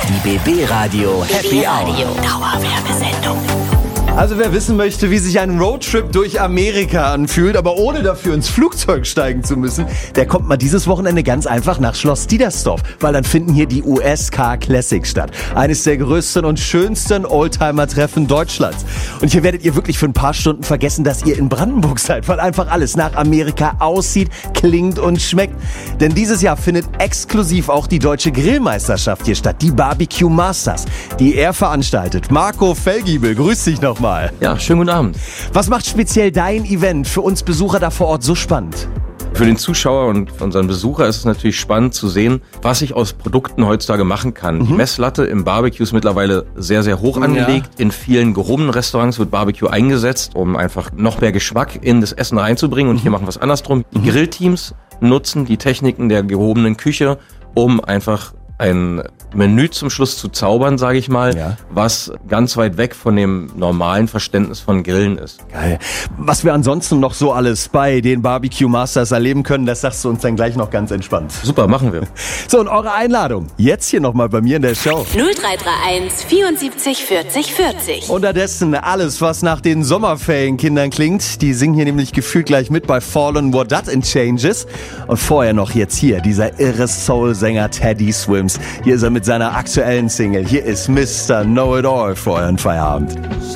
Die BB Radio Happy Hour. Dauerwerbesendung. Also wer wissen möchte, wie sich ein Roadtrip durch Amerika anfühlt, aber ohne dafür ins Flugzeug steigen zu müssen, der kommt mal dieses Wochenende ganz einfach nach Schloss Diedersdorf, weil dann finden hier die US Car Classics statt. Eines der größten und schönsten Oldtimer-Treffen Deutschlands. Und hier werdet ihr wirklich für ein paar Stunden vergessen, dass ihr in Brandenburg seid, weil einfach alles nach Amerika aussieht, klingt und schmeckt. Denn dieses Jahr findet exklusiv auch die Deutsche Grillmeisterschaft hier statt, die Barbecue Masters, die er veranstaltet. Marco Fellgiebel, grüß dich nochmal. Ja, schönen guten Abend. Was macht speziell dein Event für uns Besucher da vor Ort so spannend? Für den Zuschauer und für unseren Besucher ist es natürlich spannend zu sehen, was ich aus Produkten heutzutage machen kann. Die Messlatte im Barbecue ist mittlerweile sehr, sehr hoch angelegt. In vielen gehobenen Restaurants wird Barbecue eingesetzt, um einfach noch mehr Geschmack in das Essen reinzubringen. Und hier machen wir es andersrum. Die Grillteams nutzen die Techniken der gehobenen Küche, um einfach ein Menü zum Schluss zu zaubern, sage ich mal, was ganz weit weg von dem normalen Verständnis von Grillen ist. Geil. Was wir ansonsten noch so alles bei den Barbecue Masters erleben können, das sagst du uns dann gleich noch ganz entspannt. Super, machen wir. So, und eure Einladung jetzt hier nochmal bei mir in der Show. 0331 74 40 40. Unterdessen alles, was nach den Sommerferienkindern klingt. Die singen hier nämlich gefühlt gleich mit bei Fallen What That in Changes. Und vorher noch jetzt hier dieser irre Soul-Sänger Teddy Swims. Hier ist er mit seiner aktuellen Single. Hier ist Mr. Know-It-All für euren Feierabend.